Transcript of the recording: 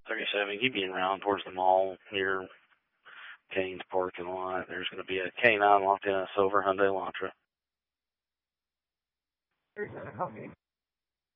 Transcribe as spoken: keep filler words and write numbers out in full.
thirty-seven, keep being around towards the mall near Kane's parking lot. There's going to be a K nine locked in a silver Hyundai Elantra. Okay.